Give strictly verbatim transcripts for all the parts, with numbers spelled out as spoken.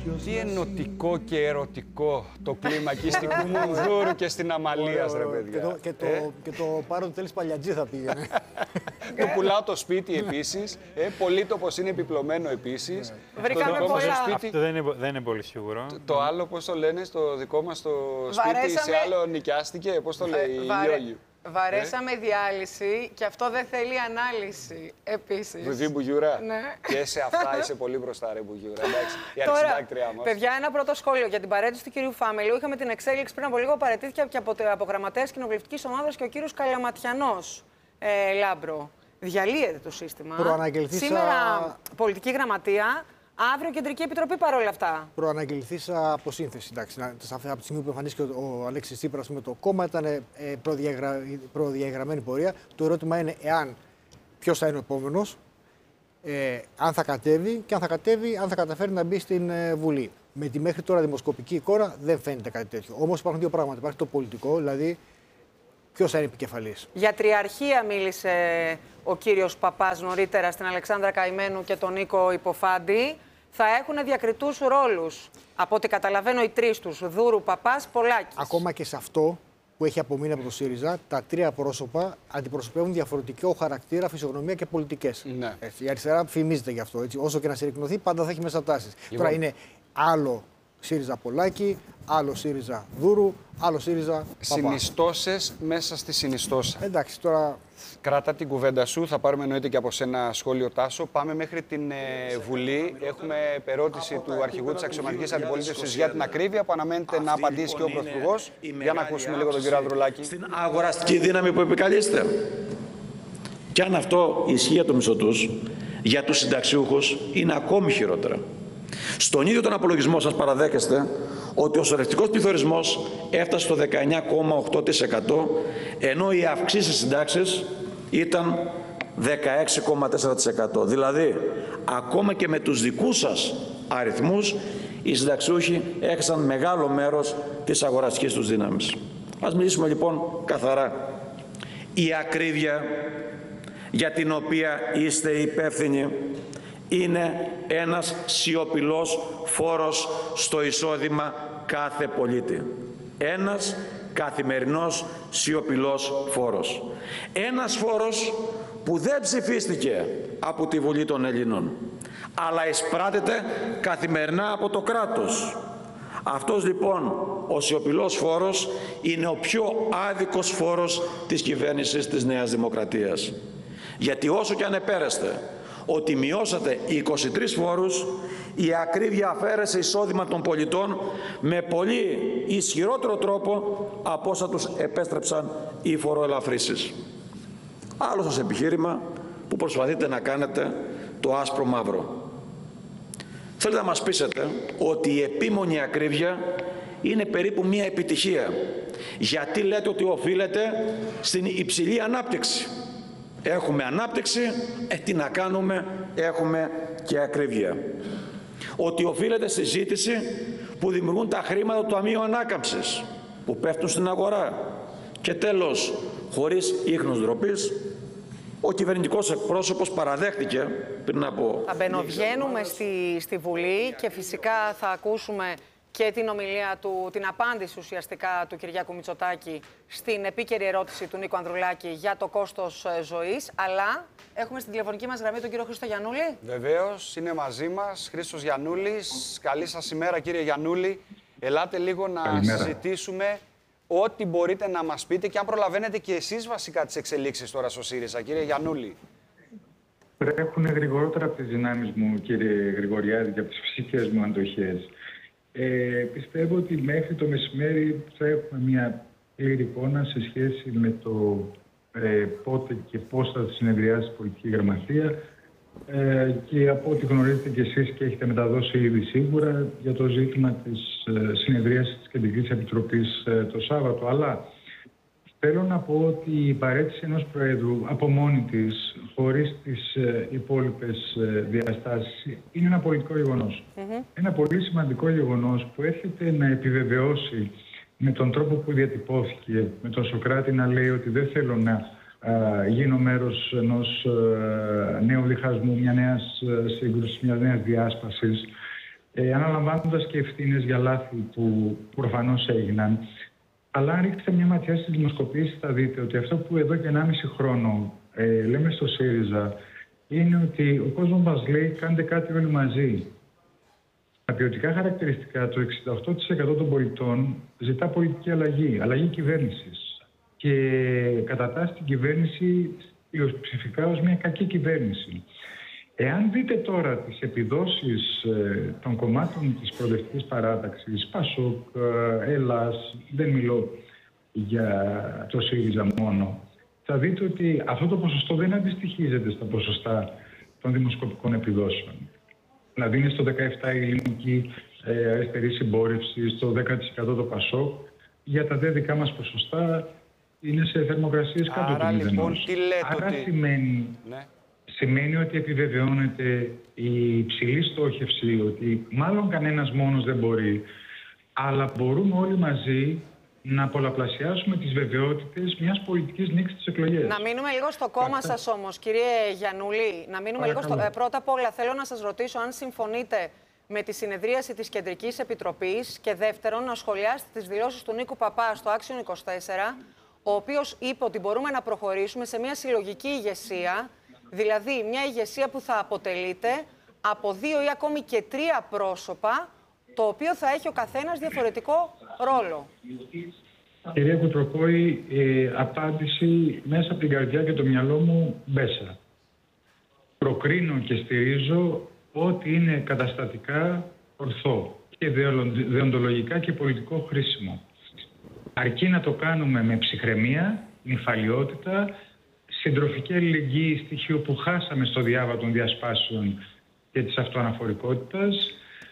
Τι ενωτικό και ερωτικό το κλίμα εκεί στην Κουμουνδούρου και στην Αμαλίας, ρε παιδιά. Και το, και το, ε? και το πάρω τέλος Παλιατζή θα πήγαινε. Το πουλάω το σπίτι επίσης. Ε, πολύτοπος είναι επιπλωμένο επίσης. Βρήκαμε πολλά. Σπίτι... Αυτό δεν είναι, δεν είναι πολύ σίγουρο. Το, το άλλο, πώς το λένε, στο δικό μας το σπίτι, Βαρέσαμε... σε άλλο νοικιάστηκε, πώς το λέει η Βαρέ... Γιώργη. Βαρέσαμε ε? διάλυση και αυτό δεν θέλει ανάλυση επίσης. Βουβή Μπουγιούρα. Ναι. Και σε αυτά είσαι πολύ μπροστά, ρε Μπουγιούρα. Εντάξει, η αρχισυντάκτριά μας. Παιδιά, ένα πρώτο σχόλιο για την παρέτηση του κυρίου Φάμελου. Είχαμε την εξέλιξη πριν από λίγο, παρετήθηκε και από, από γραμματέας κοινοβουλευτικής ομάδας και ο κύριος Καλαματιανός. Ε, Λάμπρο. Διαλύεται το σύστημα. Σήμερα πολιτική γραμματεία. Αύριο Κεντρική Επιτροπή παρόλα αυτά. Προαναγγελθήσα από σύνθεση. Εντάξει, από τη στιγμή που εμφανίστηκε ο Αλέξης Τσίπρας με το κόμμα, ήταν ε, προδιαγρα... προδιαγραμμένη πορεία. Το ερώτημα είναι εάν ποιος θα είναι ο επόμενος, ε, αν θα κατέβει και αν θα κατέβει, αν θα καταφέρει να μπει στην ε, Βουλή. Με τη μέχρι τώρα δημοσκοπική εικόνα δεν φαίνεται κάτι τέτοιο. Όμως υπάρχουν δύο πράγματα. Υπάρχει το πολιτικό, δηλαδή ποιος θα είναι επικεφαλής. Για τριαρχία μίλησε ο κύριος Παπάς νωρίτερα στην Αλεξάνδρα Καημένου και τον Νίκο Υποφάντη. Θα έχουν διακριτούς ρόλους. Από ό,τι καταλαβαίνω, οι τρεις τους, Δούρου, Παπάς, Πολάκης. Ακόμα και σε αυτό που έχει απομείνει από το ΣΥΡΙΖΑ, τα τρία πρόσωπα αντιπροσωπεύουν διαφορετικό χαρακτήρα, φυσιογνωμία και πολιτικές. Ναι. Έτσι, η αριστερά φημίζεται γι' αυτό. Έτσι. Όσο και να συρρυκνωθεί, πάντα θα έχει μέσα τάσεις. Λοιπόν. Τώρα είναι άλλο ΣΥΡΙΖΑ Πολάκη, άλλο ΣΥΡΙΖΑ Δούρου, άλλο ΣΥΡΙΖΑ Παπά. Συνιστώσεις μέσα στη συνιστόσα. Εντάξει, τώρα. Κράτα την κουβέντα σου, θα πάρουμε εννοείται και από σένα σχόλιο, Τάσο. Πάμε μέχρι την ε, Βουλή. Έχουμε περώτηση του αρχηγού της αξιωματικής αντιπολίτευσης για την ακρίβεια που αναμένεται να απαντήσει και ο Πρωθυπουργός. Για να ακούσουμε λίγο τον κύριο Ανδρουλάκη. Στην αγοραστική δύναμη που επικαλείστε. Και αν αυτό ισχύει για τους μισθωτούς, για τους συνταξιούχους είναι ακόμη χειρότερα. Στον ίδιο τον απολογισμό σας παραδέχεστε ότι ο σωρευτικός πληθωρισμός έφτασε στο δεκαεννιά κόμμα οκτώ τοις εκατό, ενώ οι αυξήσεις συντάξεις ήταν δεκαέξι κόμμα τέσσερα τοις εκατό. Δηλαδή, ακόμα και με τους δικούς σας αριθμούς, οι συνταξιούχοι έχασαν μεγάλο μέρος της αγοραστικής τους δύναμης. Ας μιλήσουμε λοιπόν καθαρά. Η ακρίβεια για την οποία είστε υπεύθυνοι είναι ένας σιωπηλός φόρος στο εισόδημα κάθε πολίτη. Ένας καθημερινός σιωπηλός φόρος. Ένας φόρος που δεν ψηφίστηκε από τη Βουλή των Ελλήνων, αλλά εισπράτεται καθημερινά από το κράτος. Αυτός λοιπόν ο σιωπηλός φόρος είναι ο πιο άδικος φόρος της κυβέρνησης της Νέας Δημοκρατίας. Γιατί όσο και αν επέρεστε ότι μειώσατε είκοσι τρεις φόρους, η ακρίβεια αφαίρεσε εισόδημα των πολιτών με πολύ ισχυρότερο τρόπο από όσα τους επέστρεψαν οι φοροελαφρύσεις. Άλλο σας επιχείρημα που προσπαθείτε να κάνετε το άσπρο μαύρο. Θέλετε να μας πείσετε ότι η επίμονη ακρίβεια είναι περίπου μία επιτυχία. Γιατί λέτε ότι οφείλεται στην υψηλή ανάπτυξη. Έχουμε ανάπτυξη, ε, τι να κάνουμε, έχουμε και ακρίβεια. Ότι οφείλεται στη ζήτηση που δημιουργούν τα χρήματα του Ταμείου Ανάκαμψης, που πέφτουν στην αγορά. Και τέλος, χωρίς ίχνος ντροπής, ο κυβερνητικός εκπρόσωπος παραδέχτηκε πριν από... Θα μπαινοβγαίνουμε στη, στη Βουλή και φυσικά θα ακούσουμε και την ομιλία του, την απάντηση ουσιαστικά του Κυριάκου Μητσοτάκη στην επίκαιρη ερώτηση του Νίκου Ανδρουλάκη για το κόστος ζωής. Αλλά έχουμε στην τηλεφωνική μας γραμμή τον κύριο Χρήστο Γιαννούλη. Βεβαίως, είναι μαζί μας Χρήστος Γιαννούλης. Καλή σας ημέρα, κύριε Γιαννούλη. Ελάτε λίγο να Καλημέρα. συζητήσουμε ό,τι μπορείτε να μας πείτε και αν προλαβαίνετε και εσείς βασικά τις εξελίξεις τώρα στο ΣΥΡΙΖΑ. Κύριε Γιαννούλη. Τρέχουν γρηγορότερα από τις δυνάμεις μου, κύριε Γρηγοριάδη, και από τις φυσικές μου αντοχές. Ε, πιστεύω ότι μέχρι το μεσημέρι θα έχουμε μια πλήρη εικόνα σε σχέση με το ε, πότε και πώς θα συνεδριάσει η πολιτική γραμματεία ε, και από ό,τι γνωρίζετε και εσείς και έχετε μεταδώσει ήδη σίγουρα για το ζήτημα της ε, συνεδρίασης της Κεντρικής Επιτροπής ε, το Σάββατο. Αλλά θέλω να πω ότι η παρέτηση ενός Προέδρου από μόνη της, χωρίς τις ε, υπόλοιπες ε, διαστάσεις, είναι ένα πολιτικό γεγονός. Mm-hmm. Ένα πολύ σημαντικό γεγονός που έρχεται να επιβεβαιώσει με τον τρόπο που διατυπώθηκε, με τον Σωκράτη να λέει ότι δεν θέλω να α, γίνω μέρος ενός α, νέου διχασμού, μια νέας σύγκρουσης, μια νέας διάσπασης. ε, αναλαμβάνοντας και ευθύνες για λάθη που προφανώς έγιναν. Αλλά αν ρίξετε μια ματιά στις δημοσκοπήσεις θα δείτε ότι αυτό που εδώ και ενάμιση χρόνο ε, λέμε στο ΣΥΡΙΖΑ είναι ότι ο κόσμος μας λέει κάντε κάτι όλοι μαζί. Τα ποιοτικά χαρακτηριστικά, το εξήντα οκτώ τοις εκατό των πολιτών ζητά πολιτική αλλαγή, αλλαγή κυβέρνησης. Και κατατάσσει την κυβέρνηση πλειοψηφικά ως μια κακή κυβέρνηση. Εάν δείτε τώρα τις επιδόσεις ε, των κομμάτων της προοδευτικής παράταξης, ΠΑΣΟΚ, ε, Ελλάς, δεν μιλώ για το ΣΥΡΙΖΑ μόνο, θα δείτε ότι αυτό το ποσοστό δεν αντιστοιχίζεται στα ποσοστά των δημοσκοπικών επιδόσεων. Δηλαδή είναι στο δεκαεπτά η ελληνική ε, αριστερή συμπόρευση, στο δέκα τοις εκατό το ΠΑΣΟΚ. Για τα δε δικά μας ποσοστά είναι σε θερμοκρασίες κάτω του μηδενός. Λοιπόν, τι λέτε Άρα ότι... σημαίνει, ναι. σημαίνει ότι επιβεβαιώνεται η υψηλή στόχευση, ότι μάλλον κανένας μόνος δεν μπορεί, αλλά μπορούμε όλοι μαζί να πολλαπλασιάσουμε τις βεβαιότητες μιας πολιτικής νίκης στις εκλογές. Να μείνουμε λίγο στο κόμμα σας όμως, κύριε Γιαννούλη. Να μείνουμε λίγο στο... Ε, πρώτα απ' όλα θέλω να σας ρωτήσω αν συμφωνείτε με τη συνεδρίαση της Κεντρικής Επιτροπής και δεύτερον να σχολιάσετε τις δηλώσεις του Νίκου Παπά στο Άξιον είκοσι τέσσερα, ο οποίος είπε ότι μπορούμε να προχωρήσουμε σε μια συλλογική ηγεσία, δηλαδή μια ηγεσία που θα αποτελείται από δύο ή ακόμη και τρία πρόσωπα, το οποίο θα έχει ο καθένας διαφορετικό ρόλο. Κυρία Κουτροπόη, ε, απάντηση μέσα από την καρδιά και το μυαλό μου μπέσα. Προκρίνω και στηρίζω ό,τι είναι καταστατικά ορθό και δεοντολογικά και πολιτικό χρήσιμο. Αρκεί να το κάνουμε με ψυχραιμία, νηφαλιότητα, συντροφική αλληλεγγύη, στοιχείο που χάσαμε στο διάβα των διασπάσεων και της αυτοαναφορικότητας.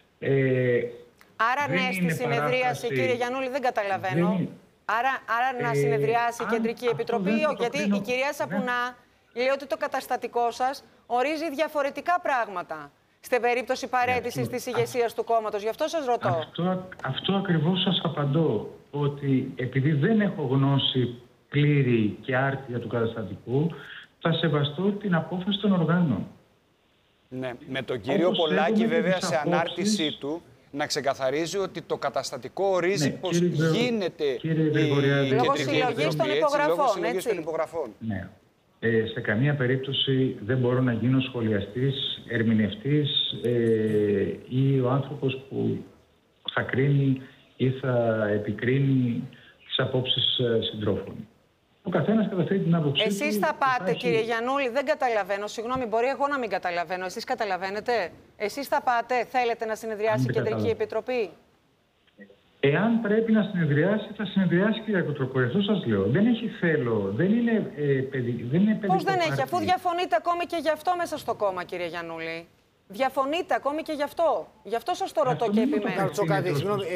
Ε, άρα ναι, στη συνεδρίαση, παράσταση... κύριε Γιαννούλη, δεν καταλαβαίνω. Δεν... Άρα, άρα να ε, συνεδριάσει η Κεντρική Επιτροπή, γιατί κρίνω... η κυρία Σαπουνά ναι. λέει ότι το καταστατικό σας ορίζει διαφορετικά πράγματα στην περίπτωση παραίτησης της ηγεσίας του κόμματος. Γι' αυτό σας ρωτώ. Αυτό, αυτό ακριβώς σας απαντώ, ότι επειδή δεν έχω γνώση πλήρη και άρτια του καταστατικού, θα σεβαστώ την απόφαση των οργάνων. Ναι, με τον κύριο όπως Πολάκη βέβαια σε απόψεις... ανάρτησή του να ξεκαθαρίζει ότι το καταστατικό ορίζει ναι, πως κύριε, γίνεται κύριε η λόγω συλλογής των υπογραφών, έτσι. Των υπογραφών. Ναι. Ε, σε καμία περίπτωση δεν μπορώ να γίνω σχολιαστής, ερμηνευτής ε, ή ο άνθρωπος που θα κρίνει ή θα επικρίνει τις απόψεις συντρόφων. Ο καθένας καταθέτει την άποψή του. Εσείς θα πάτε, υπάρχει... κύριε Γιαννούλη, δεν καταλαβαίνω. Συγγνώμη, μπορεί εγώ να μην καταλαβαίνω. Εσείς καταλαβαίνετε. Εσείς θα πάτε, θέλετε να συνεδριάσει η Κεντρική Επιτροπή. Εάν πρέπει να συνεδριάσει, θα συνεδριάσει, κύριε Κουτροπόη. Αυτό σας λέω. Δεν έχει θέλω. Δεν είναι, ε, παιδι... δεν είναι Πώς δεν έχει, αφού διαφωνείτε ακόμη και γι' αυτό μέσα στο κόμμα, κύριε Γιαννούλη. Διαφωνείτε ακόμη και γι' αυτό. Γι' αυτό σας το ρωτώ και επιμένω. Να ρωτήσω κάτι, συγγνώμη.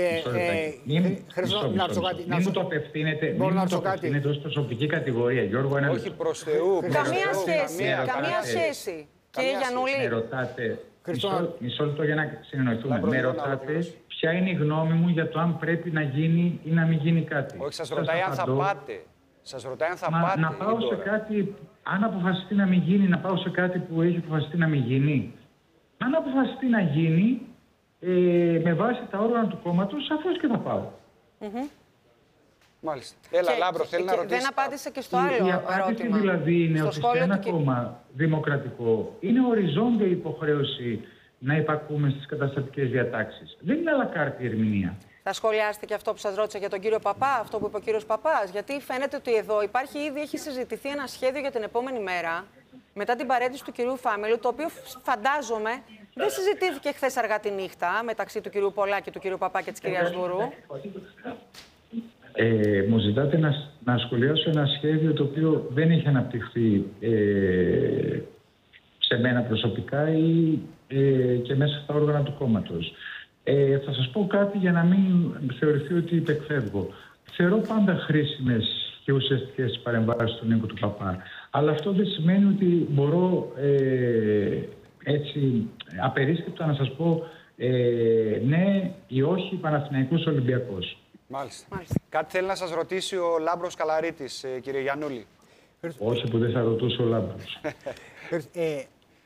Μην μου το απευθύνετε ως προσωπική κατηγορία, Γιώργο. Όχι προς Θεού. Καμία σχέση. Καμία σχέση. Κύριε Γιαννούλη. Με ρωτάτε. Μισό λεπτό για να συνεννοηθούμε. Με ρωτάτε ποια είναι η γνώμη μου για το αν πρέπει να γίνει ή να μην γίνει κάτι. Όχι, σας ρωτάει αν θα πάτε. Σας ρωτάει αν θα πάτε. Να πάω σε κάτι, αν αποφασιστεί να μην γίνει, να πάω σε κάτι που έχει αποφασιστεί να μην γίνει. Αν αποφασιστεί να γίνει, ε, με βάση τα όργανα του κόμματος, σαφώς και θα πάω. Mm-hmm. Μάλιστα. Έλα, και, Λάμπρο, θέλει να ρωτήσει. Δεν απάντησε και στο άλλο η, η απάντηση ερώτημα. δηλαδή είναι στο ότι σε ένα του... κόμμα δημοκρατικό είναι οριζόντια η υποχρέωση να υπακούμε στις καταστατικές διατάξεις. Δεν είναι αλακάρτη ερμηνεία. Θα σχολιάσετε και αυτό που σας ρώτησα για τον κύριο Παπά, αυτό που είπε ο κύριος Παπάς. Γιατί φαίνεται ότι εδώ υπάρχει ήδη, έχει συζητηθεί ένα σχέδιο για την επόμενη μέρα, μετά την παρέτηση του κυρίου Φάμελου, το οποίο φαντάζομαι δεν συζητήθηκε χθες αργά τη νύχτα μεταξύ του κυρίου Πολάκη, του κυρίου Παπά και της κυρίας Δούρου. Ε, μου ζητάτε να, να σχολιάσω ένα σχέδιο το οποίο δεν έχει αναπτυχθεί ε, σε μένα προσωπικά ή ε, και μέσα στα όργανα του κόμματος. Ε, θα σας πω κάτι για να μην θεωρηθεί ότι υπεκφεύγω. Θεωρώ πάντα χρήσιμες και ουσιαστικές τις παρεμβάσεις του Νίκου του Παπά. Αλλά αυτό δεν σημαίνει ότι μπορώ ε, έτσι απερίσκεπτα να σας πω ε, ναι ή όχι Παναθηναϊκός Ολυμπιακός. Μάλιστα. Μάλιστα. Κάτι θέλει να σας ρωτήσει ο Λάμπρος Καλαρίτης, ε, κύριε Γιαννούλη. Όχι που δεν θα ρωτούσε ο Λάμπρος. ε,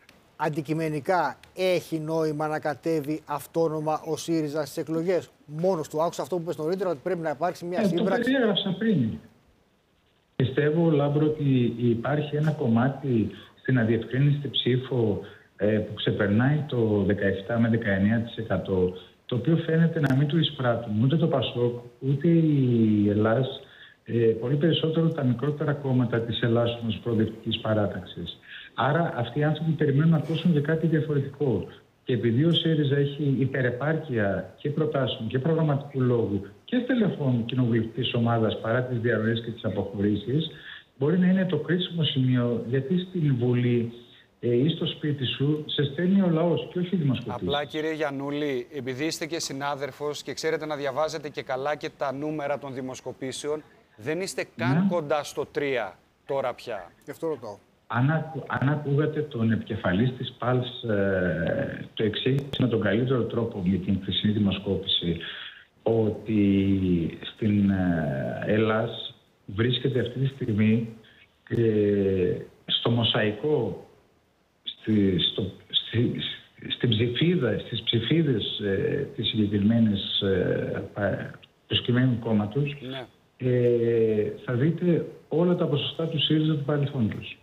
αντικειμενικά έχει νόημα να κατέβει αυτόνομα ο ΣΥΡΙΖΑ στις εκλογές? Μόνος του. Άκουσα αυτό που είπες νωρίτερα, ότι πρέπει να υπάρξει μια ε, σύμπραξη. Το περιέγραψα πριν. Πιστεύω, Λάμπρο, ότι υπάρχει ένα κομμάτι στην αδιευκρίνηστη ψήφο ε, που ξεπερνάει το δεκαεπτά με δεκαεννέα τοις εκατό, το οποίο φαίνεται να μην του εισπράττουν ούτε το ΠΑΣΟΚ, ούτε η Ελλάς, ε, πολύ περισσότερο τα μικρότερα κόμματα της Ελλάσσονος Προοδευτικής Παράταξης. Άρα αυτοί οι άνθρωποι περιμένουν να ακούσουν και κάτι διαφορετικό. Και επειδή ο ΣΥΡΙΖΑ έχει υπερεπάρκεια και προτάσεων και προγραμματικού λόγου και στελεχών κοινοβουλευτικής ομάδας παρά τις διαρροές και τις αποχωρήσεις, μπορεί να είναι το κρίσιμο σημείο, γιατί στην Βουλή ε, ή στο σπίτι σου σε στέλνει ο λαός και όχι οι δημοσκοπήσεις. Απλά, κύριε Γιαννούλη, επειδή είστε και συνάδελφος και ξέρετε να διαβάζετε και καλά και τα νούμερα των δημοσκοπήσεων, δεν είστε καν ναι. κοντά στο τρία τώρα πια. Γι' αυτό ρωτάω. Αν, ακου, αν ακούγατε τον επικεφαλής της ΠΑΛΣ ε, το εξήγησε με τον καλύτερο τρόπο με την χθεσινή δημοσκόπηση, ότι στην ε, Ελλάς βρίσκεται αυτή τη στιγμή ε, στο μοσαϊκό, στη, στο, στη, στην ψηφίδα, στις ψηφίδες ε, της συγκεκριμένης, ε, του συγκεκριμένου κόμματος, ναι. ε, θα δείτε όλα τα ποσοστά του ΣΥΡΙΖΑ του παρελθόντος.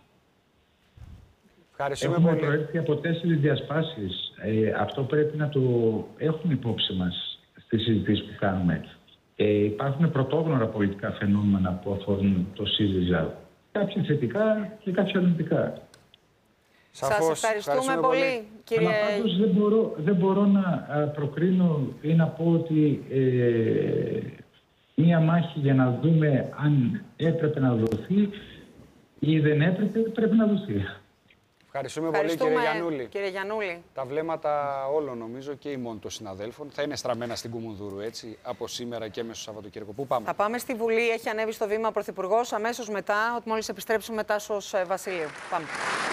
Έχουμε προέρθει από τέσσερις διασπάσεις. Ε, αυτό πρέπει να το έχουμε υπόψη μας στις συζητήσεις που κάνουμε. Ε, υπάρχουν πρωτόγνωρα πολιτικά φαινόμενα που αφορούν το ΣΥΡΙΖΑ. Κάποια θετικά και κάποια αρνητικά. Σας ευχαριστούμε, ευχαριστούμε πολύ, πολύ, κύριε... Αλλά πάντως δεν μπορώ, δεν μπορώ να προκρίνω ή να πω ότι ε, μία μάχη για να δούμε αν έπρεπε να δοθεί ή δεν έπρεπε, πρέπει να δοθεί. Ευχαριστούμε, πολύ, κύριε Γιαννούλη. Κύριε Γιαννούλη. Τα βλέμματα όλων, νομίζω, και ημών των συναδέλφων θα είναι στραμμένα στην Κουμουνδούρου, έτσι, από σήμερα και μέσα στο Σαββατοκύριακο. Πού πάμε? Θα πάμε στη Βουλή. Έχει ανέβει στο βήμα ο Πρωθυπουργός αμέσως μετά, ότι μόλις επιστρέψουμε, Τάσος Βασιλείου. Πάμε.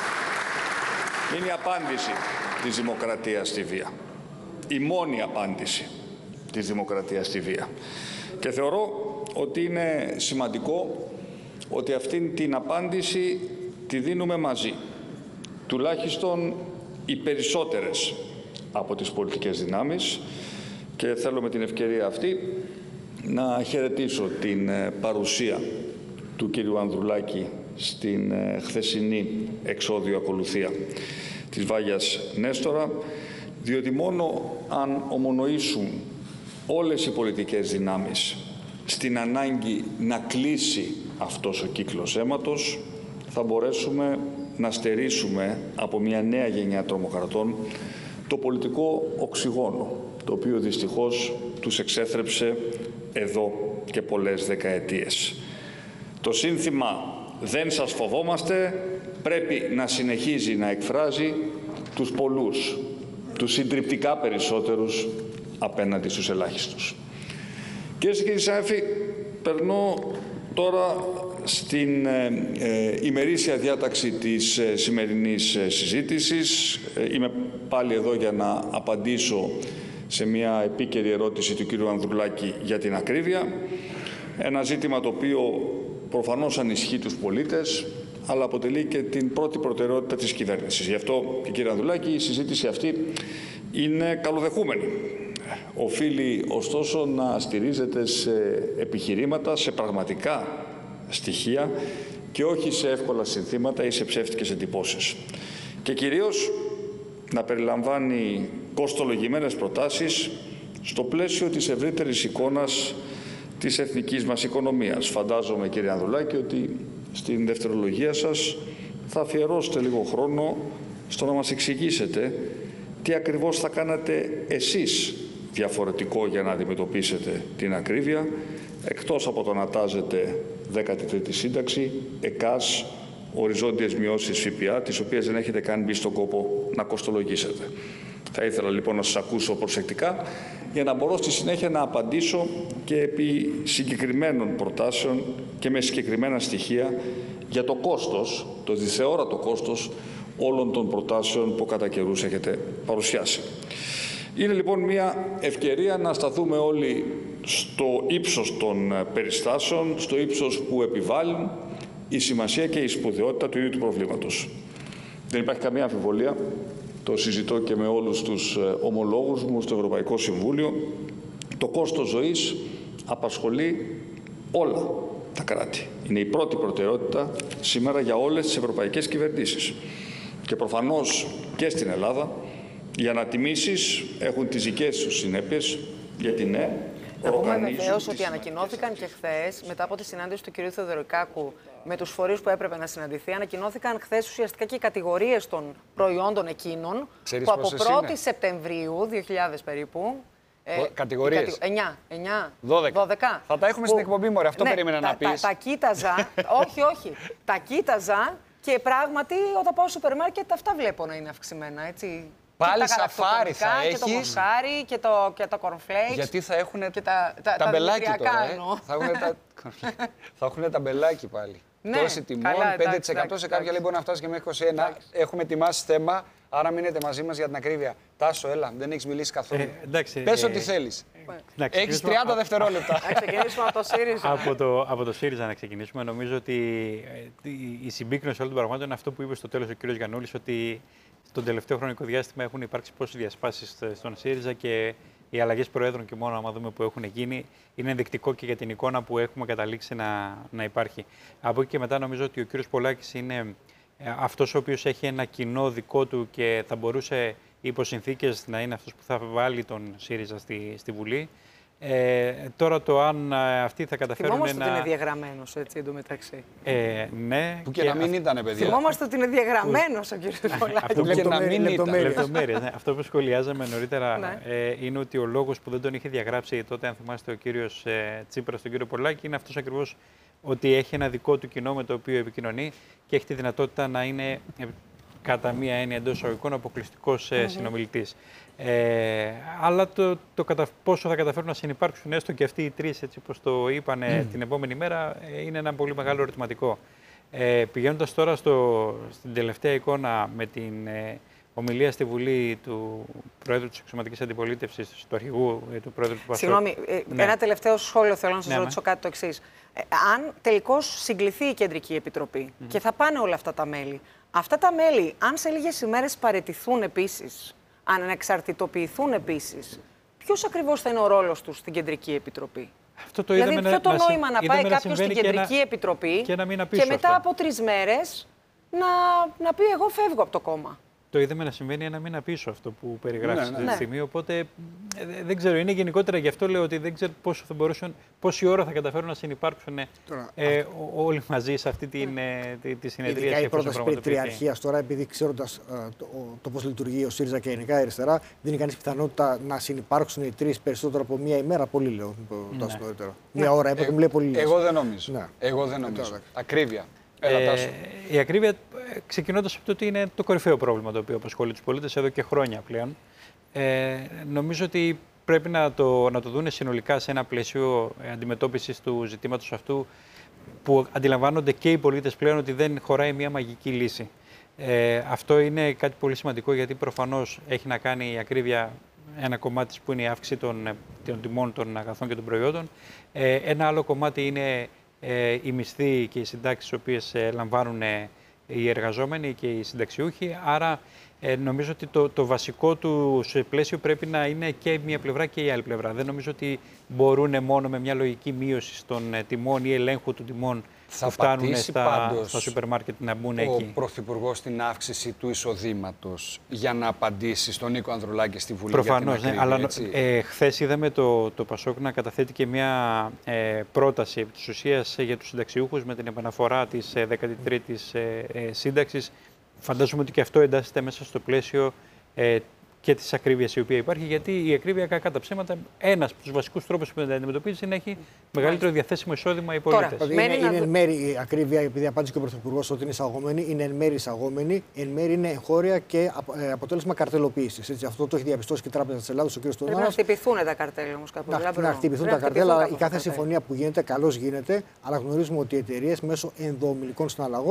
Είναι η απάντηση της δημοκρατίας στη βία. Η μόνη απάντηση της δημοκρατίας στη βία. Και θεωρώ ότι είναι σημαντικό ότι αυτήν την απάντηση τη δίνουμε μαζί. Τουλάχιστον οι περισσότερες από τις πολιτικές δυνάμεις, και θέλω με την ευκαιρία αυτή να χαιρετήσω την παρουσία του κύριου Ανδρουλάκη στην χθεσινή εξώδιο ακολουθία της Βάγιας Νέστορα, διότι μόνο αν ομονοήσουν όλες οι πολιτικές δυνάμεις στην ανάγκη να κλείσει αυτός ο κύκλος αίματος, θα μπορέσουμε να στερήσουμε από μια νέα γενιά τρομοκρατών το πολιτικό οξυγόνο, το οποίο δυστυχώς τους εξέθρεψε εδώ και πολλές δεκαετίες. Το σύνθημα «Δεν σας φοβόμαστε» πρέπει να συνεχίζει να εκφράζει τους πολλούς, τους συντριπτικά περισσότερους απέναντι στους ελάχιστους. Κυρίες και κύριοι συνάδελφοι, περνώ τώρα στην ε, ε, ημερήσια διάταξη της ε, σημερινής ε, συζήτησης. Ε, είμαι πάλι εδώ για να απαντήσω σε μια επίκαιρη ερώτηση του κύριου Ανδρουλάκη για την ακρίβεια. Ένα ζήτημα το οποίο προφανώς ανισχύει τους πολίτες, αλλά αποτελεί και την πρώτη προτεραιότητα της κυβέρνησης. Γι' αυτό, κύριε Ανδρουλάκη, η συζήτηση αυτή είναι καλοδεχούμενη. Οφείλει ωστόσο να στηρίζεται σε επιχειρήματα, σε πραγματικά στοιχεία και όχι σε εύκολα συνθήματα ή σε ψεύτικες εντυπώσεις. Και κυρίως να περιλαμβάνει κοστολογημένες προτάσεις στο πλαίσιο της ευρύτερης εικόνας της εθνικής μας οικονομίας. Φαντάζομαι, κύριε Ανδρουλάκη, ότι στην δευτερολογία σας θα αφιερώσετε λίγο χρόνο στο να μας εξηγήσετε τι ακριβώς θα κάνατε εσείς διαφορετικό για να αντιμετωπίσετε την ακρίβεια, εκτός από το να τάζετε δέκατη τρίτη σύνταξη, ΕΚΑΣ, οριζόντιες μειώσεις ΦΠΑ, τις οποίες δεν έχετε καν μπει στον κόπο να κοστολογήσετε. Θα ήθελα λοιπόν να σας ακούσω προσεκτικά για να μπορώ στη συνέχεια να απαντήσω και επί συγκεκριμένων προτάσεων και με συγκεκριμένα στοιχεία για το κόστος, το δυσθεώρατο κόστος όλων των προτάσεων που κατά καιρούς έχετε παρουσιάσει. Είναι λοιπόν μια ευκαιρία να σταθούμε όλοι στο ύψος των περιστάσεων, στο ύψος που επιβάλλουν η σημασία και η σπουδαιότητα του ίδιου του προβλήματος. Δεν υπάρχει καμία αμφιβολία, το συζητώ και με όλους τους ομολόγους μου στο Ευρωπαϊκό Συμβούλιο, το κόστος ζωής απασχολεί όλα τα κράτη. Είναι η πρώτη προτεραιότητα σήμερα για όλες τις ευρωπαϊκές κυβερνήσεις. Και προφανώς και στην Ελλάδα, οι ανατιμήσεις έχουν τις δικές τους συνέπειες, γιατί ναι, να πούμε βεβαίως ότι ανακοινώθηκαν και χθες, μετά από τη συνάντηση του κ. Θεοδωρικάκου με τους φορείς που έπρεπε να συναντηθεί, ανακοινώθηκαν χθες ουσιαστικά και οι κατηγορίες των προϊόντων εκείνων. Ξέρεις που από πρώτη Σεπτεμβρίου, δύο χιλιάδες περίπου. Ε, κατηγορίες. εννιά, εννιά, δώδεκα. δώδεκα. Θα τα έχουμε που, στην εκπομπή, μωρέ. Αυτό ναι, περίμενα τα, να πεις. Τα, τα κοίταζα. όχι, όχι. Τα κοίταζα και πράγματι όταν πάω στο σούπερ μάρκετ αυτά βλέπω να είναι αυξημένα. Έτσι. Πάλι σαφάρι θα έχεις. Και το μοσάρι και το, και το cornflakes. Γιατί θα έχουν και τα, τα, τα μπελάκι τώρα. Ε. θα έχουν τα, θα έχουν τα μπελάκι πάλι. Ναι, τόση τιμών, καλά, πέντε τοις εκατό σε κάποια λέει μπορεί να φτάσει και μέχρι είκοσι ένα τοις εκατό. Έχουμε ετοιμάσει θέμα, άρα μείνετε μαζί μας για την ακρίβεια. Τάσο, έλα, δεν έχεις μιλήσει καθόλου. Ε, εντάξει, Πες ε, ό,τι θέλεις. Ε, έχεις τριάντα δευτερόλεπτα. Να ξεκινήσουμε από το ΣΥΡΙΖΑ. από, το, από το ΣΥΡΙΖΑ να ξεκινήσουμε. Νομίζω ότι η συμπίκνωση όλων των πραγμάτων είναι αυτό που είπε στο τέλος ο κ. Γιαννούλης, ότι τον τελευταίο χρονικό διάστημα έχουν υπάρξει πόσες διασπάσεις στον ΣΥΡΙΖΑ και οι αλλαγές προέδρων και μόνο άμα δούμε που έχουν γίνει είναι ενδεικτικό και για την εικόνα που έχουμε καταλήξει να, να υπάρχει. Από εκεί και μετά νομίζω ότι ο κύριος Πολάκης είναι αυτός ο οποίος έχει ένα κοινό δικό του και θα μπορούσε υπό συνθήκες να είναι αυτός που θα βάλει τον ΣΥΡΙΖΑ στη, στη Βουλή. Ε, τώρα το αν αυτοί θα καταφέρουν να... Θυμόμαστε ότι είναι διαγραμμένος, έτσι, εντωμεταξύ. Ε, ναι. Που και, και να μην ήταν, παιδιά. Θυμόμαστε ότι είναι διαγραμμένος ο κ. Πολάκης. Αυτό που και να μην ήταν. Λεπτομέρειες, ναι. Αυτό που σχολιάζαμε νωρίτερα ναι. ε, είναι ότι ο λόγος που δεν τον είχε διαγράψει τότε, αν θυμάστε, ο κύριος ε, Τσίπρας τον κύριο Πολάκη, είναι αυτός ακριβώς ότι έχει ένα δικό του κοινό με το οποίο επικοινωνεί και έχει τη δυνατότητα να είναι ε, κατά μία έννοια εντός εισαγωγικών αποκλειστικός ε, mm-hmm. συνομιλητής. Ε, αλλά το, το κατά πόσο θα καταφέρουν να συνυπάρξουν έστω και αυτοί οι τρεις, έτσι όπως το είπαν mm. την επόμενη μέρα, ε, είναι ένα πολύ μεγάλο ερωτηματικό. Ε, πηγαίνοντας τώρα στο, στην τελευταία εικόνα με την ε, ομιλία στη Βουλή του Προέδρου της Αξιωματικής Αντιπολίτευσης, του αρχηγού, ε, του Προέδρου του Πασόκ. Συγγνώμη, ε, ναι. ένα τελευταίο σχόλιο θέλω να σας ναι, ρωτήσω ναι. κάτι το εξής. Ε, αν τελικώς συγκληθεί η Κεντρική Επιτροπή mm. και θα πάνε όλα αυτά τα μέλη, αυτά τα μέλη, αν σε λίγες ημέρες παραιτηθούν επίσης, αν ανεξαρτητοποιηθούν επίσης, ποιος ακριβώς θα είναι ο ρόλος τους στην Κεντρική Επιτροπή? Αυτό το δηλαδή, είδαμε ποιο το να, νόημα να, να πάει κάποιος στην Κεντρική ένα, Επιτροπή και, να και μετά αυτό. από τρεις μέρες να, να πει εγώ φεύγω από το κόμμα. Το είδαμε να συμβαίνει ένα μήνα πίσω αυτό που περιγράφει αυτή ναι, ναι. τη στιγμή. Οπότε ε, δεν ξέρω, είναι γενικότερα γι' αυτό λέω ότι δεν ξέρω πόσο θα μπορούσαν, πόση ώρα θα καταφέρουν να συνυπάρξουν ε, όλοι μαζί σε αυτή την, ε, τη, τη συνεδρία. Ειδικά η πρόταση περί τριαρχίας τώρα, επειδή ξέροντας ε, το, το πώς λειτουργεί ο ΣΥΡΙΖΑ και γενικά η αριστερά, δίνει κανείς πιθανότητα να συνυπάρξουν οι τρεις περισσότερο από μία ημέρα. Πολύ λέω. Ναι. Το νωρίτερα. Μία ώρα έπρεπε, μου λέει πολύ λίγο. Εγώ δεν νομίζω. Ναι. Εγώ δεν νομίζω. Ε, Ακρίβεια. Ε, η ακρίβεια, ξεκινώντας από το ότι είναι το κορυφαίο πρόβλημα το οποίο απασχολεί τους πολίτες εδώ και χρόνια πλέον, ε, νομίζω ότι πρέπει να το, να το δούνε συνολικά σε ένα πλαίσιο αντιμετώπισης του ζητήματος αυτού που αντιλαμβάνονται και οι πολίτες πλέον ότι δεν χωράει μια μαγική λύση. Ε, αυτό είναι κάτι πολύ σημαντικό γιατί προφανώς έχει να κάνει η ακρίβεια ένα κομμάτι που είναι η αύξηση των, των τιμών των αγαθών και των προϊόντων. Ε, ένα άλλο κομμάτι είναι Ε, οι μισθοί και οι συντάξεις τις οποίες ε, λαμβάνουν ε, οι εργαζόμενοι και οι συνταξιούχοι. Άρα ε, νομίζω ότι το, το βασικό του σε πλαίσιο πρέπει να είναι και μία πλευρά και η άλλη πλευρά. Δεν νομίζω ότι μπορούν μόνο με μια λογική μείωση των ε, τιμών ή ελέγχου των τιμών θα που φτάνουν στα, στα σούπερ μάρκετ να μπουν ο εκεί. Ο Πρωθυπουργός στην αύξηση του εισοδήματος για να απαντήσει στον Νίκο Ανδρουλάκη στη Βουλή. Προφανώς, για την ναι, αλλά ε, χθες είδαμε το, το Πασόκ να καταθέτει και μια ε, πρόταση επί της ουσίας για τους συνταξιούχους με την επαναφορά της ε, δέκατη τρίτης ε, ε, σύνταξης. Φαντάζομαι ότι και αυτό εντάσσεται μέσα στο πλαίσιο ε, και τη ακρίβεια η οποία υπάρχει, γιατί η ακρίβεια, κακά τα ψέματα, ένας από τους βασικούς τρόπους που την αντιμετωπίζει είναι να έχει μεγαλύτερο διαθέσιμο εισόδημα οι πολίτες. Τώρα, είναι, είναι εν μέρη η ακρίβεια, επειδή απάντησε και ο Πρωθυπουργός ότι είναι εισαγωμένη, είναι εν μέρη εισαγόμενη, εν μέρη είναι εγχώρια και αποτέλεσμα καρτελοποίησης. Αυτό το έχει διαπιστώσει και η Τράπεζα της Ελλάδας, ο κ. Στονάρας. Πρέπει να χτυπηθούν τα καρτέλα όμως κάπου. Να, να χτυπηθούν τα καρτέλα. Η κάθε συμφωνία που γίνεται, καλώς γίνεται, αλλά γνωρίζουμε ότι οι εταιρείες μέσω ενδοομιλικών συναλλαγών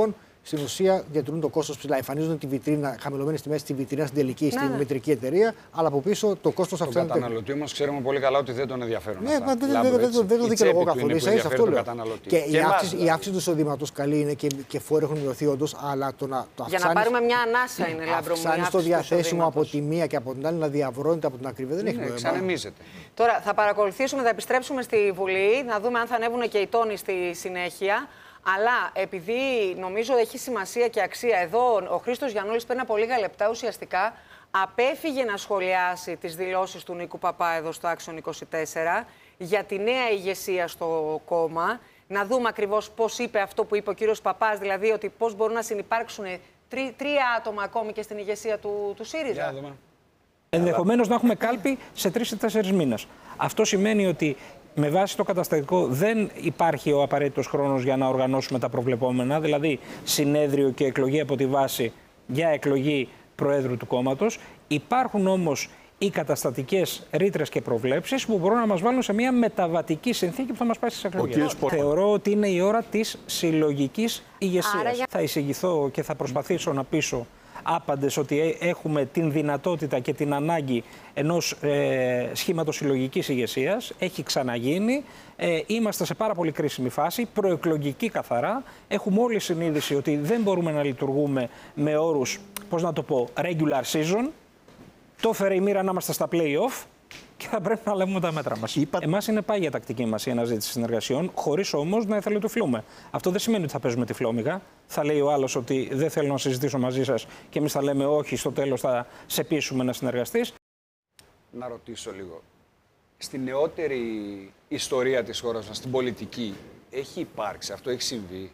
στην ουσία διατηρούν το κόστος ψηλά. Εμφανίζουν τη βιτρίνα, χαμηλωμένες τιμές στη βιτρίνα στην τελική, στην ναι. μητρική εταιρεία, αλλά από πίσω το κόστος αυξάνεται. Τον καταναλωτή όμως ξέρουμε πολύ καλά ότι δεν τον ενδιαφέρουν. Ναι, αυτά. δεν, Λάμπρο, δεν, δεν, δεν το δικαιολογώ καθόλου. Ίσα ίσα αυτό λέω. Και, και η, αύξηση, δηλαδή. η αύξηση του εισοδήματος καλή είναι και, και φόροι έχουν μειωθεί όντως, αλλά το να το Για να πάρουμε μια ανάσα είναι, Λάμπρο μου. Αυξάνει το διαθέσιμο από τη μία και από την άλλη να διαβρώνεται από την ακρίβεια. Δεν έχει νόημα. Ξανεμίζεται. Τώρα θα παρακολουθήσουμε, θα επιστρέψουμε στη Βουλή, να δούμε αν θα ανέβουν και οι τόνοι στη συνέχεια. Αλλά επειδή νομίζω έχει σημασία και αξία εδώ, ο Χρήστος Γιαννούλης πριν από λίγα λεπτά ουσιαστικά απέφυγε να σχολιάσει τις δηλώσεις του Νίκου Παπά εδώ στο Άξιον είκοσι τέσσερα για τη νέα ηγεσία στο κόμμα. Να δούμε ακριβώς πώς είπε αυτό που είπε ο κύριος Παπάς, δηλαδή ότι πώς μπορούν να συνυπάρξουν τρι, τρία άτομα ακόμη και στην ηγεσία του, του ΣΥΡΙΖΑ. Ενδεχομένως να έχουμε κάλπη σε τρεις ή τέσσερις μήνες. Αυτό σημαίνει ότι με βάση το καταστατικό δεν υπάρχει ο απαραίτητος χρόνος για να οργανώσουμε τα προβλεπόμενα, δηλαδή συνέδριο και εκλογή από τη βάση για εκλογή Προέδρου του κόμματος. Υπάρχουν όμως οι καταστατικές ρήτρες και προβλέψεις που μπορούν να μας βάλουν σε μια μεταβατική συνθήκη που θα μας πάει στις εκλογές. Θεωρώ ότι είναι η ώρα της συλλογικής ηγεσίας. Για... Θα εισηγηθώ και θα προσπαθήσω να πείσω άπαντες ότι έχουμε την δυνατότητα και την ανάγκη ενός ε, σχήματος συλλογικής ηγεσίας. Έχει ξαναγίνει. Ε, είμαστε σε πάρα πολύ κρίσιμη φάση, προεκλογική καθαρά. Έχουμε όλη συνείδηση ότι δεν μπορούμε να λειτουργούμε με όρους, πώς να το πω, regular season. Το έφερε η μοίρα να είμαστε στα play-off και θα πρέπει να λέμε τα μέτρα μας. Είπα... Εμάς είναι πάγια τακτική μας η αναζήτηση συνεργασιών, χωρίς όμως να εθελοτυφλούμε. Αυτό δεν σημαίνει ότι θα παίζουμε τυφλόμυγα. Θα λέει ο άλλος ότι δεν θέλω να συζητήσω μαζί σας και εμείς θα λέμε όχι, στο τέλος θα σε πείσουμε να συνεργαστείς. Να ρωτήσω λίγο. Στη νεότερη ιστορία της χώρας μας, στην πολιτική, έχει υπάρξει αυτό, έχει συμβεί?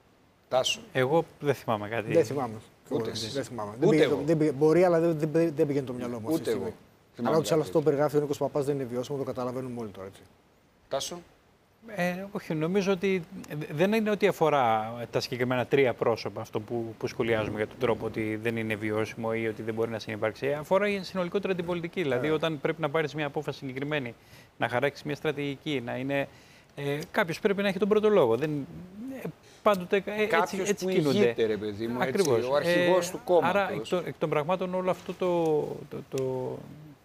Τάσο. Εγώ δεν θυμάμαι κάτι. Δεν θυμάμαι. Ούτε δεν θυμάμαι. Ούτε δεν εγώ. Δεν πήγε, μπορεί, αλλά δεν, δεν, δεν πήγαινε το μυαλό μου. Ούτε εγώ. Αλλά ό,τι άλλο αυτό που περιγράφει ο Νίκος Παπάς δεν είναι βιώσιμο, το καταλαβαίνουμε όλοι τώρα. Έτσι. Τάσο. Ε, όχι, νομίζω ότι δεν είναι ότι αφορά τα συγκεκριμένα τρία πρόσωπα αυτό που, που σχολιάζουμε για τον τρόπο ότι δεν είναι βιώσιμο ή ότι δεν μπορεί να συνυπάρξει. Αφορά συνολικότερα την πολιτική. Δηλαδή, yeah. όταν πρέπει να πάρεις μια απόφαση συγκεκριμένη, να χαράξεις μια στρατηγική, να είναι. Ε, κάποιος πρέπει να έχει τον πρώτο λόγο. Δεν, ε, πάντοτε ε, έτσι, έτσι που κινούνται. ηγείται, ρε παιδί μου, έτσι, Ακριβώς. ο αρχηγός ε, του κόμματος. Άρα, εκ, το, εκ των πραγμάτων, όλο αυτό το, το, το, το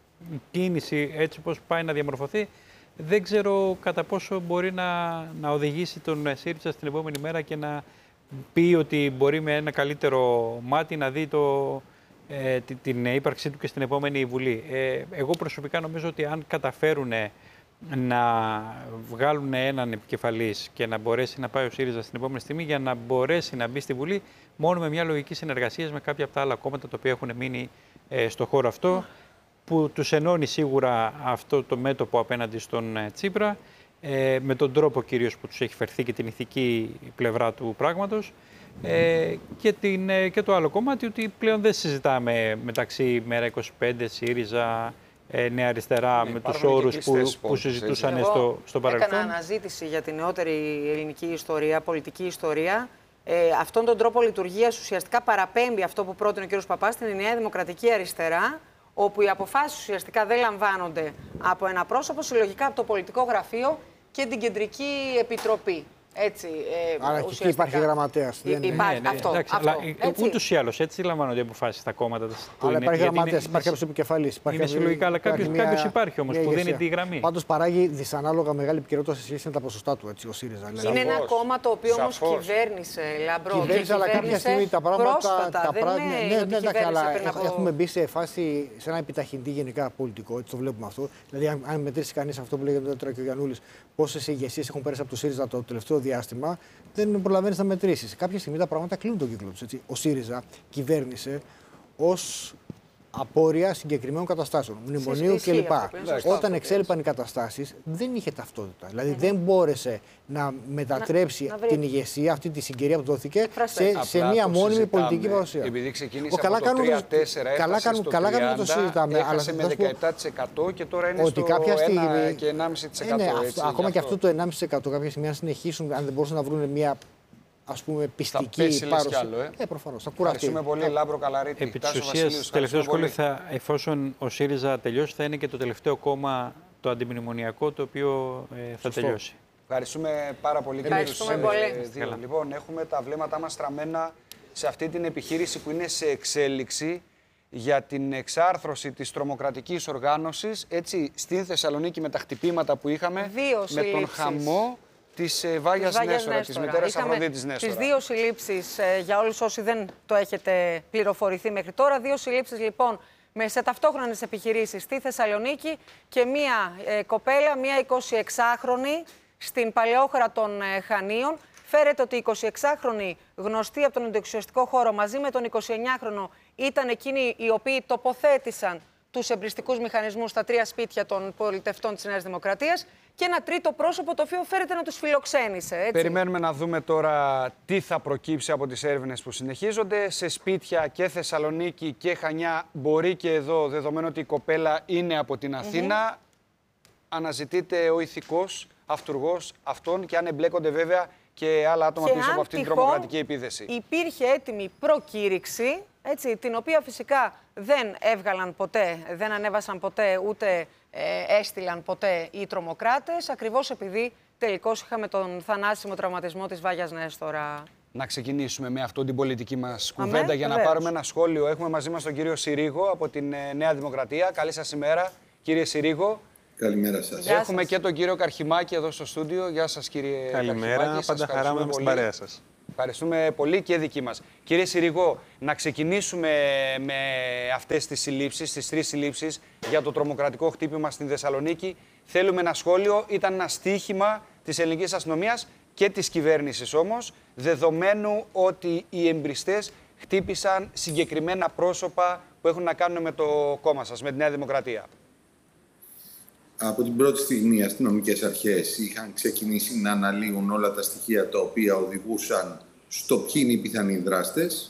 η κίνηση, έτσι πώς πάει να διαμορφωθεί, δεν ξέρω κατά πόσο μπορεί να, να οδηγήσει τον ΣΥΡΙΖΑ στην επόμενη μέρα και να πει ότι μπορεί με ένα καλύτερο μάτι να δει το, ε, την ύπαρξή του και στην επόμενη Βουλή. Ε, εγώ προσωπικά νομίζω ότι αν καταφέρουν να βγάλουν έναν επικεφαλής και να μπορέσει να πάει ο ΣΥΡΙΖΑ στην επόμενη στιγμή για να μπορέσει να μπει στη Βουλή μόνο με μια λογική συνεργασία με κάποια από τα άλλα κόμματα τα οποία έχουν μείνει ε, στο χώρο αυτό, που τους ενώνει σίγουρα αυτό το μέτωπο απέναντι στον Τσίπρα, ε, με τον τρόπο κυρίως που τους έχει φερθεί και την ηθική πλευρά του πράγματος, ε, και, την, ε, και το άλλο κομμάτι ότι πλέον δεν συζητάμε μεταξύ Μέρα είκοσι πέντε, ΣΥΡΙΖΑ, ε, Νέα Αριστερά, ναι, με τους όρους που, που συζητούσαν στο, στο παρελθόν. Έκανα αναζήτηση για την νεότερη ελληνική ιστορία, πολιτική ιστορία. Ε, αυτόν τον τρόπο λειτουργίας ουσιαστικά παραπέμπει αυτό που πρότεινε ο κ. Παπάς στην Νέα Δημοκρατική Αριστερά, όπου οι αποφάσεις ουσιαστικά δεν λαμβάνονται από ένα πρόσωπο, συλλογικά από το πολιτικό γραφείο και την κεντρική επιτροπή. Έτσι, ε, άρα και εκεί υπάρχει γραμματέας. Υ, υπάρχει ναι, ναι, αυτό. Εντάξει, αυτό αλλά ούτως ή άλλως έτσι λαμβάνονται οι αποφάσεις στα κόμματα. Αλλά υπάρχει γραμματέας, υπάρχει κάποιος επικεφαλής. Είναι συλλογικά, αλλά κάποιος υπάρχει όμως που δίνει τη γραμμή. Πάντως παράγει δυσανάλογα μεγάλη επικαιρότητα σε σχέση με τα ποσοστά του, έτσι, ο ΣΥΡΙΖΑ. Είναι ένα κόμμα το οποίο όμως κυβέρνησε, Λαμπρό. Κυβέρνησε, αλλά κάποια στιγμή τα πράγματα. Τα ναι, ναι, ναι, αλλά έχουμε μπει σε φάση, σε ένα επιταχυντή γενικά πολιτικό, έτσι το βλέπουμε αυτό. Δηλαδή, αν μετρήσει κανείς αυτό που λέγεται τώρα και ο Γιαννούλης, πόσες ηγεσίες έχουν πέρασει από το ΣΥΡΙΖΑ το τελευταίο διάστημα, δεν προλαβαίνεις να μετρήσεις. Κάποια στιγμή τα πράγματα κλείνουν τον κύκλο τους. Ο ΣΥΡΙΖΑ κυβέρνησε ως απόρρια συγκεκριμένων καταστάσεων, μνημονίου κλπ. Όταν εξέλιπαν οι καταστάσεις, δεν είχε ταυτότητα. Δηλαδή, mm-hmm. δεν μπόρεσε να μετατρέψει να, να την ηγεσία, αυτή τη συγκυρία που δόθηκε, σε, σε μια μόνιμη πολιτική παρουσία. Επειδή ξεκίνησε από το τρία τέσσερα, έφτασε στο τριάντα, το συζητάμε, έχασε με δεκαεπτά τοις εκατό και τώρα είναι στο ένα και ενάμιση τοις εκατό. Ακόμα και αυτό το ενάμιση τοις εκατό κάποια στιγμή, αν συνεχίσουν, αν δεν μπορούσαν να βρουν μια, ας πούμε, πιστική πάρωση. Ε. Ε, προφανώς. Θα κουραστεί. Ευχαριστούμε πολύ, Λάμπρο Καλαρίτη. Επί της ουσίας, το τελευταίο σχόλιο, θα, εφόσον ο ΣΥΡΙΖΑ τελειώσει, θα είναι και το τελευταίο κόμμα, το αντιμνημονιακό, το οποίο ε, θα Σωστό. τελειώσει. Ευχαριστούμε πάρα πολύ, κύριε Ρουσέλη. Λοιπόν, έχουμε τα βλέμματά μας στραμμένα σε αυτή την επιχείρηση που είναι σε εξέλιξη για την εξάρθρωση της τρομοκρατικής οργάνωσης, έτσι, στην Θεσσαλονίκη με τα χτυπήματα που είχαμε, δύο με συλλήψεις. τον χαμό της ε, Βάγιας Νέστορα, της μητέρας Αφροδίτης Νέστορα. Τις δύο συλλήψεις, ε, για όλους όσοι δεν το έχετε πληροφορηθεί μέχρι τώρα, δύο συλλήψεις λοιπόν με σε ταυτόχρονες επιχειρήσεις στη Θεσσαλονίκη και μία ε, κοπέλα, μία εικοσιεξάχρονη στην παλαιόχώρα των ε, Χανίων. Φέρεται ότι η εικοσιεξάχρονη γνωστή από τον εντοξιαστικό χώρο μαζί με τον εικοσιεννιάχρονο ήταν εκείνοι οι οποίοι τοποθέτησαν τους εμπριστικούς μηχανισμούς στα τρία σπίτια των πολιτευτών της Νέας Δημοκρατίας και ένα τρίτο πρόσωπο το οποίο φέρεται να τους φιλοξένησε. Έτσι. Περιμένουμε να δούμε τώρα τι θα προκύψει από τις έρευνες που συνεχίζονται. Σε σπίτια και Θεσσαλονίκη και Χανιά, μπορεί και εδώ, δεδομένου ότι η κοπέλα είναι από την Αθήνα, mm-hmm. αναζητείται ο ηθικός αυτουργός αυτών και αν εμπλέκονται βέβαια και άλλα άτομα και πίσω από αυτήν την τρομοκρατική επίθεση. Υπήρχε έτοιμη προκήρυξη, έτσι, την οποία φυσικά δεν έβγαλαν ποτέ, δεν ανέβασαν ποτέ, ούτε ε, έστειλαν ποτέ οι τρομοκράτες, ακριβώς επειδή τελικώς είχαμε τον θανάσιμο τραυματισμό της Βάγιας Νέστορα. Να ξεκινήσουμε με αυτό την πολιτική μας κουβέντα. Αμέ, για βεβαίως. Να πάρουμε ένα σχόλιο. Έχουμε μαζί μας τον κύριο Συρίγο από την ε, Νέα Δημοκρατία. Καλή σας ημέρα, κύριε Συρίγο. Καλημέρα σας. Γεια Έχουμε σας. Και τον κύριο Καρχημάκη εδώ στο στούντιο. Γεια σας, κύριε Καλημέρα, Καρχημάκη. πάντα χαρά με την παρέα σας. Ευχαριστούμε πολύ και δική μας. Κύριε Συρίγο, να ξεκινήσουμε με αυτές τις συλλήψεις, τις τρεις συλλήψεις για το τρομοκρατικό χτύπημα στην Θεσσαλονίκη. Θέλουμε ένα σχόλιο. Ήταν ένα στοίχημα της ελληνικής αστυνομίας και της κυβέρνησης όμως, δεδομένου ότι οι εμπριστές χτύπησαν συγκεκριμένα πρόσωπα που έχουν να κάνουν με το κόμμα σας, με τη Νέα Δημοκρατία. Από την πρώτη στιγμή οι αστυνομικές αρχές είχαν ξεκινήσει να αναλύουν όλα τα στοιχεία τα οποία οδηγούσαν στο ποιοι είναι οι πιθανοί δράστες.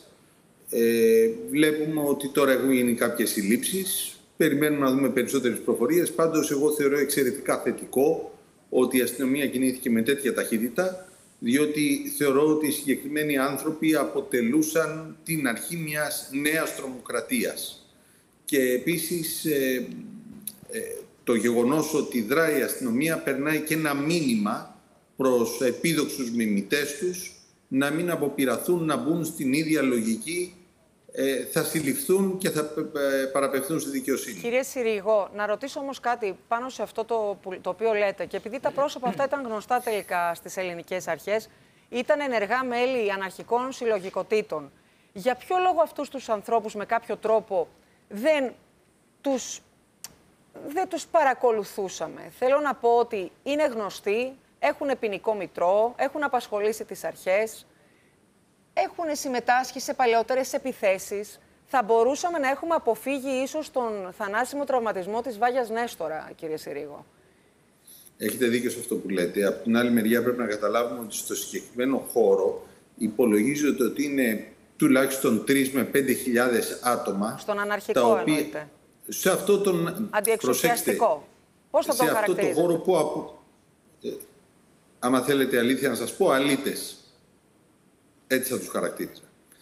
Ε, βλέπουμε ότι τώρα έχουν γίνει κάποιες συλλήψεις. Περιμένουμε να δούμε περισσότερες προφορίες. Πάντως, εγώ θεωρώ εξαιρετικά θετικό ότι η αστυνομία κινήθηκε με τέτοια ταχύτητα, διότι θεωρώ ότι οι συγκεκριμένοι άνθρωποι αποτελούσαν την αρχή μιας νέας τρομοκρατίας. Και επίσης, ε, ε, το γεγονός ότι δράει η αστυνομία περνάει και ένα μήνυμα προς επίδοξους μιμητές τους να μην αποπειραθούν να μπουν στην ίδια λογική, ε, θα συλληφθούν και θα ε, παραπευθούν στη δικαιοσύνη. Κύριε Συρίγο, να ρωτήσω όμως κάτι πάνω σε αυτό το, το οποίο λέτε και επειδή τα πρόσωπα αυτά ήταν γνωστά τελικά στις ελληνικές αρχές, ήταν ενεργά μέλη αναρχικών συλλογικοτήτων. Για ποιο λόγο αυτούς τους ανθρώπους με κάποιο τρόπο δεν τους... δεν τους παρακολουθούσαμε? Θέλω να πω ότι είναι γνωστοί, έχουν ποινικό μητρό, έχουν απασχολήσει τις αρχές, έχουν συμμετάσχει σε παλαιότερες επιθέσεις. Θα μπορούσαμε να έχουμε αποφύγει ίσως τον θανάσιμο τραυματισμό της Βάγιας Νέστορα, κύριε Συρίγο. Έχετε δίκιο σε αυτό που λέτε. Από την άλλη μεριά πρέπει να καταλάβουμε ότι στο συγκεκριμένο χώρο υπολογίζεται ότι είναι τουλάχιστον τρεις με πέντε χιλιάδες άτομα. Στον αναρχικό οποία... εννοείται. Σε αυτό τον αντιεξουσιαστικό. Πώς θα τον χαρακτηρίζετε? Σε αυτό το χώρο που, απο... ε, άμα θέλετε αλήθεια να σας πω, αλήτες. Έτσι θα τους χαρακτήριζα.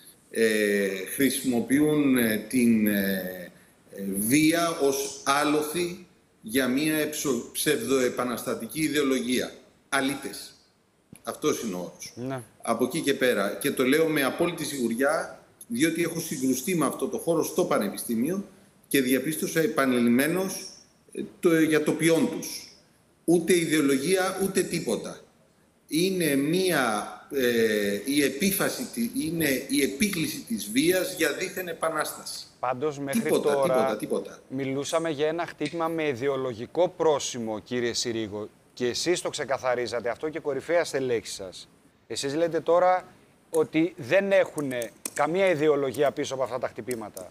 Ε, χρησιμοποιούν ε, την ε, ε, βία ως άλοθη για μια εψο... ψευδοεπαναστατική ιδεολογία. Αλήτες. Αυτός είναι ο όρος. Ναι. Από εκεί και πέρα. Και το λέω με απόλυτη σιγουριά, διότι έχω συγκρουστεί με αυτό το χώρο στο Πανεπιστήμιο και διαπίστωσα επανειλημμένως το, για το ποιόν τους. Ούτε ιδεολογία, ούτε τίποτα. Είναι μία, ε, η επίφαση, είναι η επίκληση της βίας για δίθεν επανάσταση. Πάντως, μέχρι τίποτα, τώρα τίποτα, τίποτα. μιλούσαμε για ένα χτύπημα με ιδεολογικό πρόσημο, κύριε Συρίγο. Και εσείς το ξεκαθαρίζατε αυτό και κορυφαία στελέχη σας. Εσείς λέτε τώρα ότι δεν έχουν καμία ιδεολογία πίσω από αυτά τα χτυπήματα.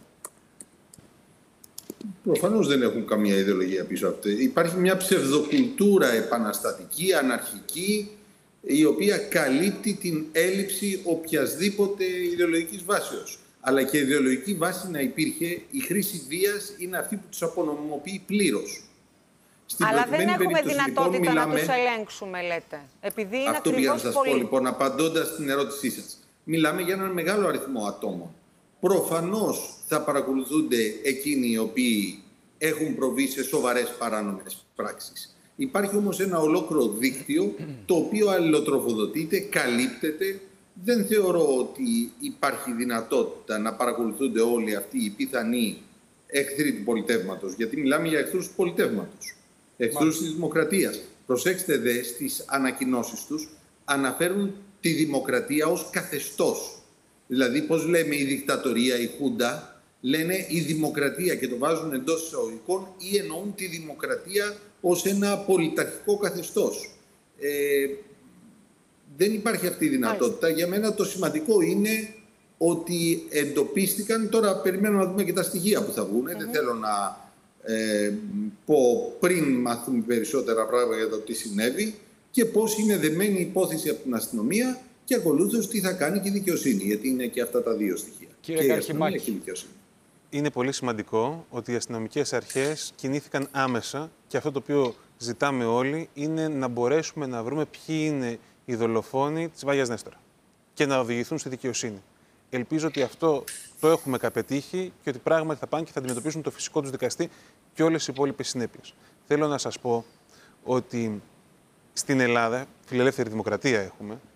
Προφανώς δεν έχουν καμία ιδεολογία πίσω από αυτό. Υπάρχει μια ψευδοκουλτούρα επαναστατική, αναρχική, η οποία καλύπτει την έλλειψη οποιασδήποτε ιδεολογικής βάσεως. Αλλά και η ιδεολογική βάση να υπήρχε, η χρήση βίας είναι αυτή που τους απονομιμοποιεί πλήρως. Στην Αλλά δεν έχουμε δυνατότητα λοιπόν, μιλάμε... να τους ελέγξουμε, λέτε. Επειδή είναι αυτό πήγα να σας πολύ... πω, λοιπόν, απαντώντας στην ερώτησή σας. Μιλάμε για έναν μεγάλο αριθμό ατόμων. Προφανώς θα παρακολουθούνται εκείνοι οι οποίοι έχουν προβεί σε σοβαρές παράνομες πράξεις. Υπάρχει όμως ένα ολόκληρο δίκτυο το οποίο αλληλοτροφοδοτείται, καλύπτεται δεν θεωρώ ότι υπάρχει δυνατότητα να παρακολουθούνται όλοι αυτοί οι πιθανοί εχθροί του πολιτεύματος, γιατί μιλάμε για εχθρούς του πολιτεύματος, εχθρούς της δημοκρατίας. Προσέξτε δε, στις ανακοινώσεις τους αναφέρουν τη δημοκρατία ως καθεστώς. Δηλαδή, πώς λέμε η δικτατορία, η Χούντα, λένε η δημοκρατία και το βάζουν εντός εισαγωγικών ή εννοούν τη δημοκρατία ως ένα πολιταρχικό καθεστώς. Ε, δεν υπάρχει αυτή η δυνατότητα. Για μένα το σημαντικό είναι ότι εντοπίστηκαν, τώρα περιμένουμε να δούμε και τα στοιχεία που θα βγουν, mm-hmm. δεν θέλω να ε, πω πριν μάθουμε περισσότερα πράγματα για το τι συνέβη και πώς είναι δεμένη η υπόθεση από την αστυνομία και ακολούθως τι θα κάνει και η δικαιοσύνη, γιατί είναι και αυτά τα δύο στοιχεία. Κύριε Καρχιμάκη, και η δικαιοσύνη. Είναι πολύ σημαντικό ότι οι αστυνομικές αρχές κινήθηκαν άμεσα και αυτό το οποίο ζητάμε όλοι είναι να μπορέσουμε να βρούμε ποιοι είναι οι δολοφόνοι της Βάγιας Νέστορα και να οδηγηθούν στη δικαιοσύνη. Ελπίζω ότι αυτό το έχουμε καπετύχει και ότι πράγματι θα πάνε και θα αντιμετωπίσουν το φυσικό τους δικαστή και όλες οι υπόλοιπες συνέπειες. Θέλω να σας πω ότι στην Ελλάδα, φιλελεύθερη δημοκρατία έχουμε,